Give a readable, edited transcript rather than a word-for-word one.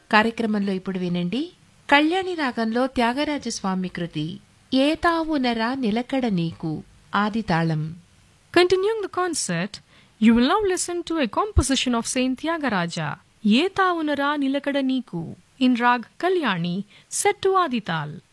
కార్యక్రమంలో ఇప్పుడు వినండి కళ్యాణి రాగంలో త్యాగరాజస్వామి కృతి ఏతావునరా నిలకడ నీకు ఆదితాళం. Continuing the concert, you will now listen to a composition of Saint Tyagaraja, Yeta Unara Nilakada Niku, in Rag Kalyani, set to Adital.